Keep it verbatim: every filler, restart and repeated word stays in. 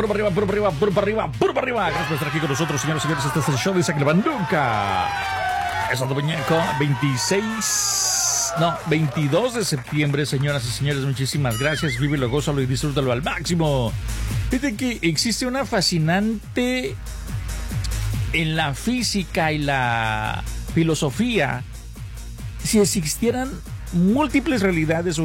Puro para arriba, puro para arriba, puro para arriba, puro para arriba. Gracias por estar aquí con nosotros, señores y señores. Este es el show de Isaac Levanduca. Es otro muñeco, veintiséis, no, veintidós de septiembre, señoras y señores. Muchísimas gracias. Vívelo, gózalo y disfrútalo al máximo. Fíjate que existe una fascinante en la física y la filosofía. Si existieran múltiples realidades